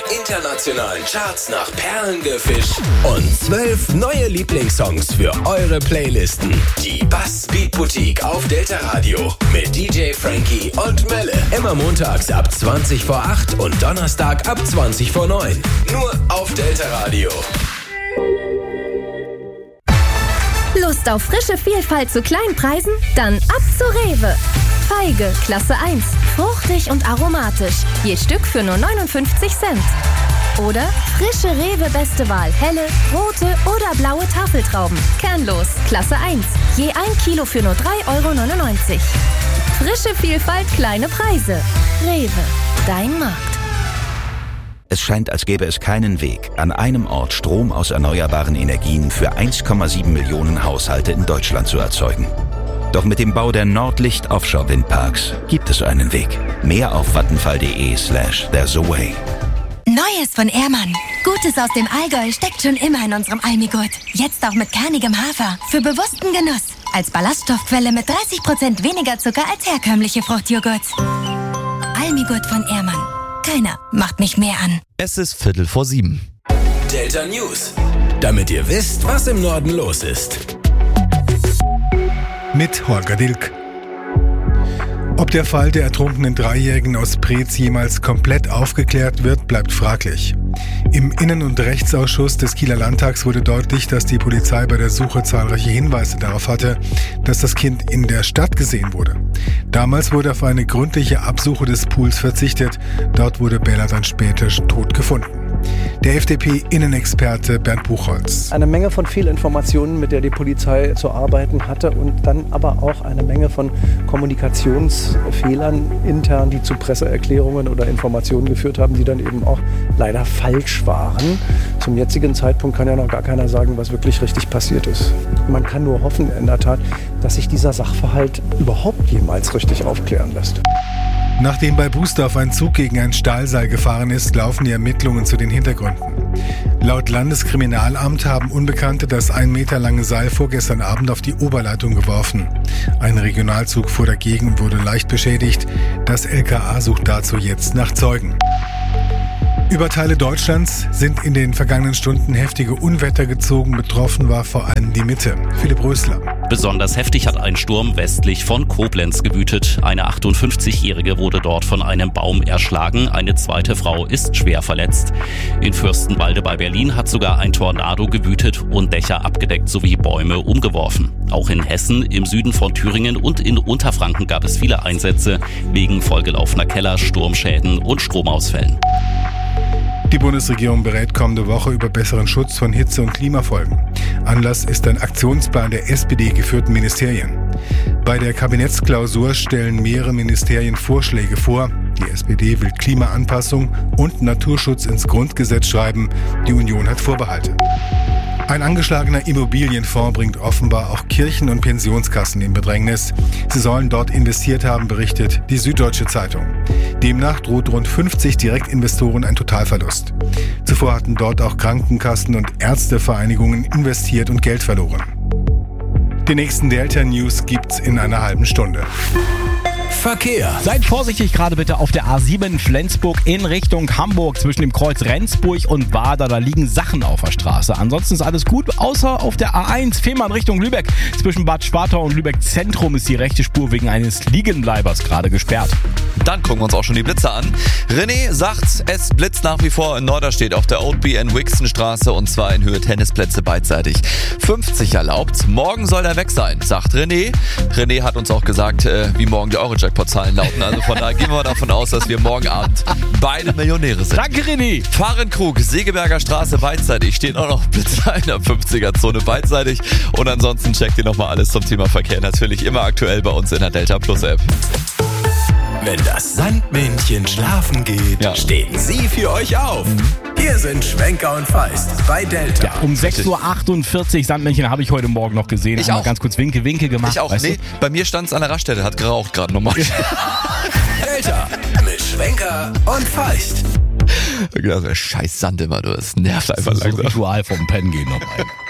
internationalen Charts nach Perlen gefischt und 12 neue Lieblingssongs für eure Playlisten. Die Bass Beat Boutique auf Delta Radio mit DJ Frankie und Melle. Immer montags ab 20 vor 8 und Donnerstag ab 20 vor 9. Nur auf Delta Radio. Lust auf frische Vielfalt zu kleinen Preisen? Dann ab zu Rewe. Feige, Klasse 1. Fruchtig und aromatisch. Je Stück für nur 59 Cent. Oder frische Rewe Beste Wahl. Helle, rote oder blaue Tafeltrauben. Kernlos, Klasse 1. Je 1 Kilo für nur 3,99 €. Frische Vielfalt, kleine Preise. Rewe, dein Markt. Es scheint, als gäbe es keinen Weg, an einem Ort Strom aus erneuerbaren Energien für 1,7 Millionen Haushalte in Deutschland zu erzeugen. Doch mit dem Bau der Nordlicht Offshore Windparks gibt es einen Weg. Mehr auf vattenfall.de/there's a way. Neues von Ehrmann. Gutes aus dem Allgäu steckt schon immer in unserem Almigurt. Jetzt auch mit kernigem Hafer. Für bewussten Genuss. Als Ballaststoffquelle mit 30% weniger Zucker als herkömmliche Fruchtjoghurts. Almigurt von Ehrmann. Keiner macht mich mehr an. Es ist 6:45. Delta News. Damit ihr wisst, was im Norden los ist. Mit Holger Dilk. Ob der Fall der ertrunkenen Dreijährigen aus Preetz jemals komplett aufgeklärt wird, bleibt fraglich. Im Innen- und Rechtsausschuss des Kieler Landtags wurde deutlich, dass die Polizei bei der Suche zahlreiche Hinweise darauf hatte, dass das Kind in der Stadt gesehen wurde. Damals wurde auf eine gründliche Absuche des Pools verzichtet. Dort wurde Bella dann später tot gefunden. Der FDP-Innenexperte Bernd Buchholz. Eine Menge von Fehlinformationen, mit der die Polizei zu arbeiten hatte und dann aber auch eine Menge von Kommunikationsfehlern intern, die zu Presseerklärungen oder Informationen geführt haben, die dann eben auch leider falsch waren. Zum jetzigen Zeitpunkt kann ja noch gar keiner sagen, was wirklich richtig passiert ist. Man kann nur hoffen, in der Tat, dass sich dieser Sachverhalt überhaupt jemals richtig aufklären lässt. Nachdem bei Bußdorf ein Zug gegen ein Stahlseil gefahren ist, laufen die Ermittlungen zu den Hintergründen. Laut Landeskriminalamt haben Unbekannte das 1 Meter lange Seil vorgestern Abend auf die Oberleitung geworfen. Ein Regionalzug fuhr dagegen und wurde leicht beschädigt. Das LKA sucht dazu jetzt nach Zeugen. Über Teile Deutschlands sind in den vergangenen Stunden heftige Unwetter gezogen. Betroffen war vor allem die Mitte. Philipp Rösler. Besonders heftig hat ein Sturm westlich von Koblenz gewütet. Eine 58-Jährige wurde dort von einem Baum erschlagen. Eine zweite Frau ist schwer verletzt. In Fürstenwalde bei Berlin hat sogar ein Tornado gewütet und Dächer abgedeckt sowie Bäume umgeworfen. Auch in Hessen, im Süden von Thüringen und in Unterfranken gab es viele Einsätze wegen vollgelaufener Keller, Sturmschäden und Stromausfällen. Die Bundesregierung berät kommende Woche über besseren Schutz von Hitze- und Klimafolgen. Anlass ist ein Aktionsplan der SPD-geführten Ministerien. Bei der Kabinettsklausur stellen mehrere Ministerien Vorschläge vor. Die SPD will Klimaanpassung und Naturschutz ins Grundgesetz schreiben. Die Union hat Vorbehalte. Ein angeschlagener Immobilienfonds bringt offenbar auch Kirchen und Pensionskassen in Bedrängnis. Sie sollen dort investiert haben, berichtet die Süddeutsche Zeitung. Demnach droht rund 50 Direktinvestoren ein Totalverlust. Zuvor hatten dort auch Krankenkassen und Ärztevereinigungen investiert und Geld verloren. Die nächsten Delta News gibt's in einer halben Stunde. Verkehr. Seid vorsichtig gerade bitte auf der A7 Flensburg in Richtung Hamburg zwischen dem Kreuz Rendsburg und Wader. Da liegen Sachen auf der Straße. Ansonsten ist alles gut, außer auf der A1 Fehmarn Richtung Lübeck. Zwischen Bad Sparta und Lübeck Zentrum ist die rechte Spur wegen eines Liegenbleibers gerade gesperrt. Dann gucken wir uns auch schon die Blitzer an. René sagt, es blitzt nach wie vor in Norderstedt auf der Oatby and Wixenstraße und zwar in Höhe Tennisplätze beidseitig. 50 erlaubt. Morgen soll er weg sein, sagt René. René hat uns auch gesagt, wie morgen die Eurojackpot-Zahlen lauten. Also von daher gehen wir davon aus, dass wir morgen Abend beide Millionäre sind. Danke, René. Fahrenkrug, Segeberger Straße beidseitig. Stehen auch noch Blitzer in der 50er-Zone beidseitig. Und ansonsten checkt ihr nochmal alles zum Thema Verkehr. Natürlich immer aktuell bei uns in der Delta Plus App. Wenn das Sandmännchen schlafen geht, stehen sie für euch auf. Hier sind Schwenker und Feist bei Delta. Ja, um 6:48 Uhr Sandmännchen habe ich heute Morgen noch gesehen. Ich auch. Ganz kurz Winke gemacht. Ich auch. Nee, bei mir stand es an der Raststätte, hat geraucht gerade nochmal. Delta mit Schwenker und Feist. Scheiß Sand immer, du. Das nervt einfach das ist langsam. ein Ritual vom Pennen gehen noch ein.